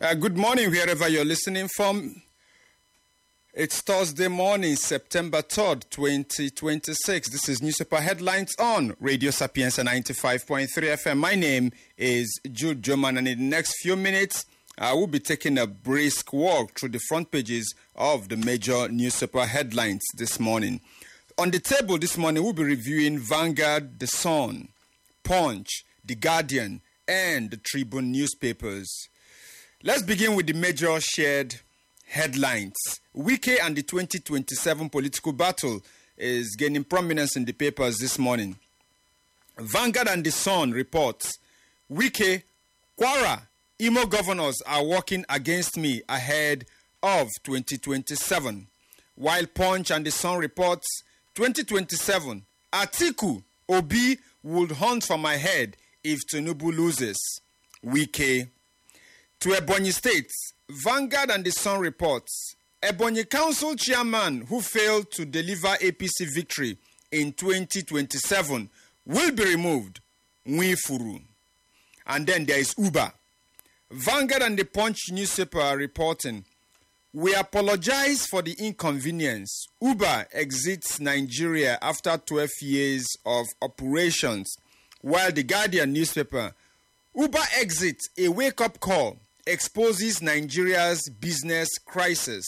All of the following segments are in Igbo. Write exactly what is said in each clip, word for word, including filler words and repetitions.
Uh, good morning, wherever you're listening from. It's Thursday morning, September third, twenty twenty-six. This is Newspaper Headlines on Radio Sapienza ninety-five point three F M. My name is Jude Joman, and in the next few minutes, I will be taking a brisk walk through the front pages of the major newspaper headlines this morning. On the table this morning, we'll be reviewing Vanguard, The Sun, Punch, The Guardian, and the Tribune newspapers. Let's begin with the major shared headlines. Wike and the twenty twenty-seven political battle is gaining prominence in the papers this morning. Vanguard and The Sun reports, Wike, Kwara, Imo governors are working against me ahead of twenty twenty-seven. While Punch and The Sun reports, twenty twenty-seven, Atiku, Obi would hunt for my head if Tinubu loses. Wike. To Ebonyi State, Vanguard and The Sun reports, Ebonyi Council chairman who failed to deliver A P C victory in twenty twenty-seven will be removed. Nwifuru. And then there is Uber. Vanguard and the Punch newspaper are reporting, we apologize for the inconvenience. Uber exits Nigeria after twelve years of operations. While the Guardian newspaper, Uber exit, a wake-up call, exposes Nigeria's business crisis.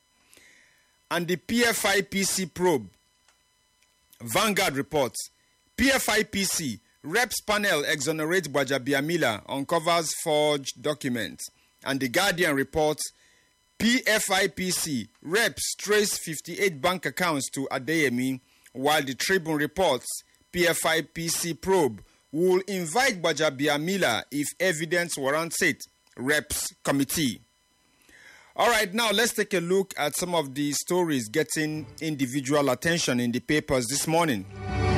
And the P F I P C probe. Vanguard reports, P F I P C, Reps panel exonerate Gbajabiamila, uncovers forged documents. And the Guardian reports, P F I P C, Reps trace fifty-eight bank accounts to Adeyemi, while the Tribune reports, P F I P C probe will invite Gbajabiamila if evidence warrants it. Reps committee. All right, now let's take a look at some of the stories getting individual attention in the papers this morning.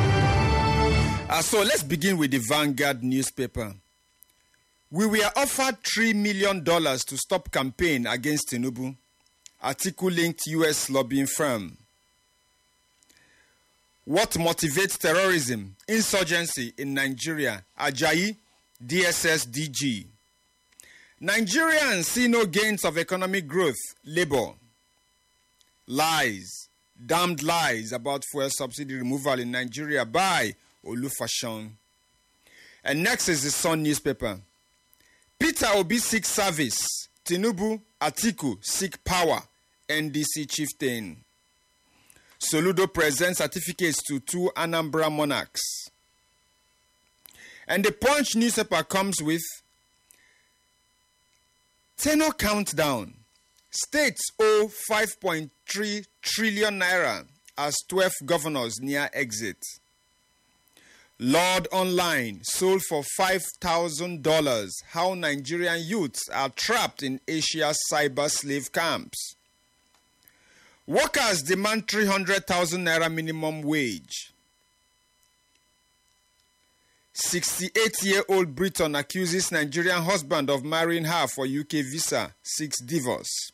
Uh, so let's begin with the Vanguard newspaper. We were offered three million dollars to stop campaign against Tinubu. Atiku-linked U S lobbying firm. What motivates terrorism? Insurgency in Nigeria. Ajayi, D S S D G. Nigerians see no gains of economic growth. Labour. Lies. Damned lies about fuel subsidy removal in Nigeria by Olufashon. And next is the Sun newspaper. Peter Obi seeks service. Tinubu, Atiku seek power. N D C chieftain. Soludo presents certificates to two Anambra monarchs. And the Punch newspaper comes with tenor countdown. States owe five point three trillion naira as twelve governors near exit. Lord Online sold for five thousand dollars. How Nigerian youths are trapped in Asia's cyber slave camps. Workers demand three hundred thousand naira minimum wage. sixty-eight-year-old Briton accuses Nigerian husband of marrying her for U K visa, seeks divorce.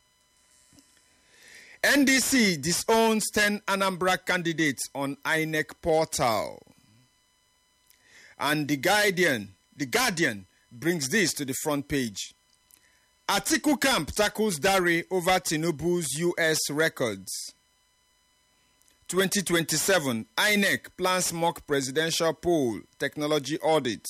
N D C disowns ten Anambra candidates on I N E C portal. And the Guardian, the Guardian brings this to the front page. Atiku camp tackles Dare over Tinubu's U S records. twenty twenty-seven, I N E C plans mock presidential poll, technology audit.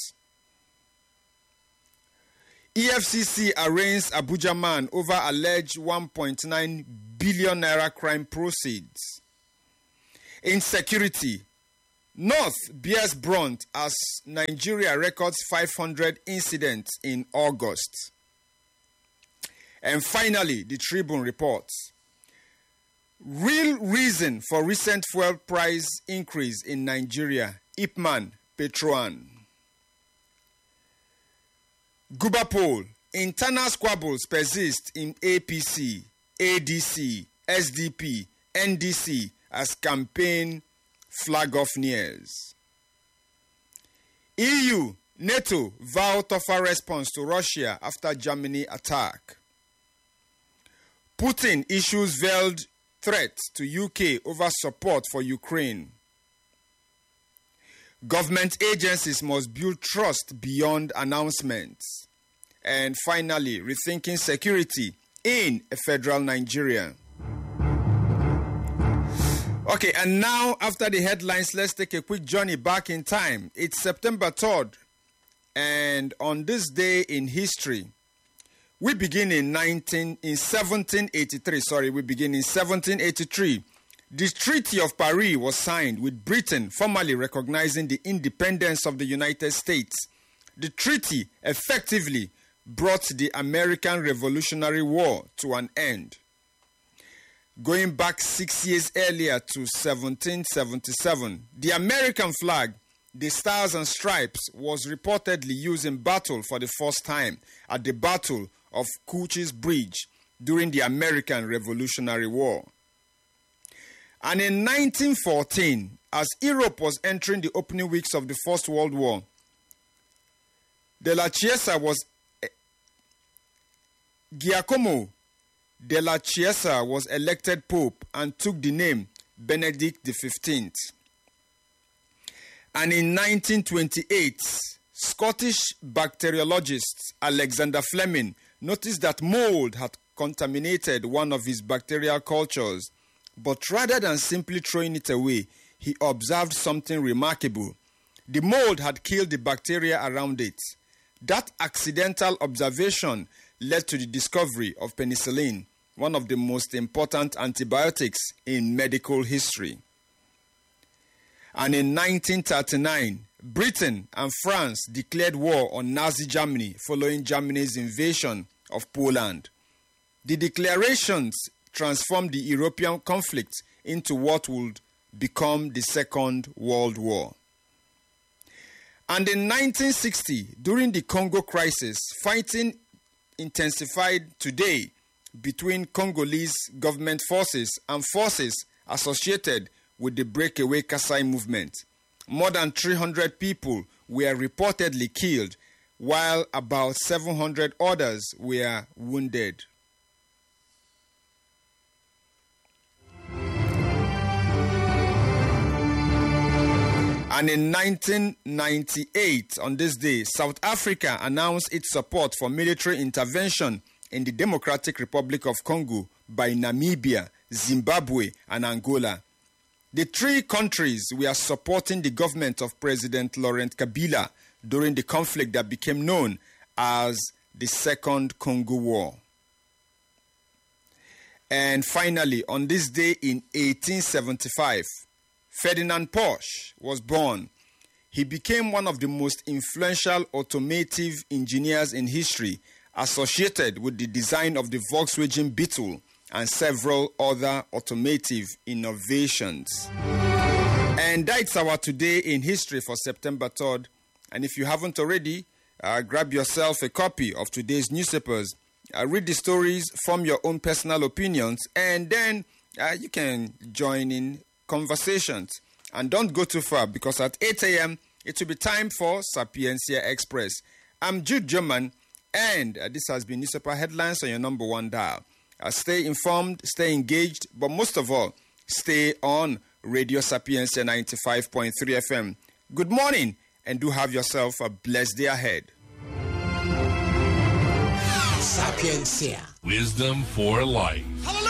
E F C C arraigns Abuja man over alleged one point nine billion naira crime proceeds. Insecurity. North bears brunt as Nigeria records five hundred incidents in August. And finally, the Tribune reports. Real reason for recent fuel price increase in Nigeria. Ipman, Petroan. Guba poll. Internal squabbles persist in A P C, A D C, S D P, N D C as campaign flag off nears. E U, NATO vow tougher response to Russia after Germany attack. Putin issues veiled threat to U K over support for Ukraine. Government agencies must build trust beyond announcements. And finally, rethinking security in a federal Nigeria. Okay, and now after the headlines, let's take a quick journey back in time. It's September third, and on this day in history, we begin in nineteen in seventeen eighty-three. Sorry, we begin in seventeen eighty-three. The Treaty of Paris was signed, with Britain formally recognizing the independence of the United States. The treaty effectively brought the American Revolutionary War to an end. Going back six years earlier to seventeen seventy-seven, the American flag, the Stars and Stripes, was reportedly used in battle for the first time at the Battle of Cochise Bridge during the American Revolutionary War. And in nineteen fourteen, as Europe was entering the opening weeks of the First World War, De La Chiesa was Giacomo de la Chiesa was elected Pope and took the name Benedict the fifteenth. And in nineteen twenty-eight, Scottish bacteriologist Alexander Fleming noticed that mold had contaminated one of his bacterial cultures, but rather than simply throwing it away, he observed something remarkable. The mold had killed the bacteria around it. That accidental observation led to the discovery of penicillin, one of the most important antibiotics in medical history. And in nineteen thirty-nine, Britain and France declared war on Nazi Germany following Germany's invasion of Poland. The declarations transformed the European conflict into what would become the Second World War. And in nineteen sixty, during the Congo crisis, fighting intensified today between Congolese government forces and forces associated with the breakaway Kasai movement. More than three hundred people were reportedly killed, while about seven hundred others were wounded. And in nineteen ninety-eight, on this day, South Africa announced its support for military intervention in the Democratic Republic of Congo by Namibia, Zimbabwe, and Angola. The three countries were supporting the government of President Laurent Kabila during the conflict that became known as the Second Congo War. And finally, on this day in eighteen seventy-five, Ferdinand Porsche was born. He became one of the most influential automotive engineers in history, associated with the design of the Volkswagen Beetle and several other automotive innovations. And that's our Today in History for September third. And if you haven't already, uh, grab yourself a copy of today's newspapers. Uh, read the stories, form your own personal opinions, and then uh, you can join in conversations. And don't go too far, because at eight a.m. it will be time for Sapiencia Express. I'm Jude German, and uh, this has been Newspaper Headlines on your number one dial. Uh, stay informed, stay engaged, but most of all, stay on Radio Sapiencia ninety-five point three F M. Good morning, and do have yourself a blessed day ahead. Sapiencia. Wisdom for life. Hallelujah!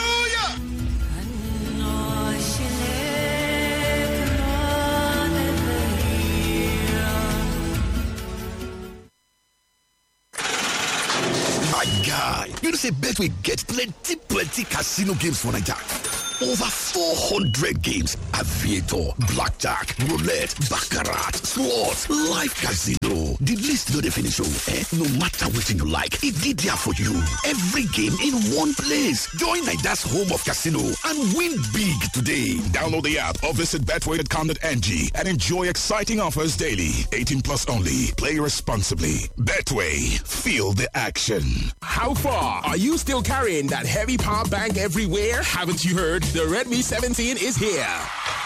My guy, you know say Betway get plenty, plenty casino games for Naija. Over four hundred games. Aviator, blackjack, roulette, baccarat, slots, live casino. The list no dey finish oh. Eh? No matter wetin you like, e dey there for you. Every game in one place. Join Naija's home of casino and win big today. Download the app or visit betway dot com dot n g and enjoy exciting offers daily. eighteen plus only. Play responsibly. Betway. Feel the action. How far? Are you still carrying that heavy power bank everywhere? Haven't you heard? The Redmi seventeen is here.